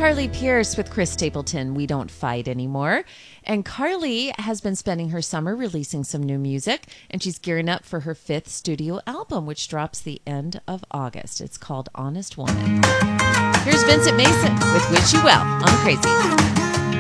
Carly Pierce with Chris Stapleton. We don't fight anymore. And Carly has been spending her summer releasing some new music, and she's gearing up for her 5th studio album, which drops the end of August. It's called Honest Woman. Here's Vincent Mason with Wish You Well on Crazy.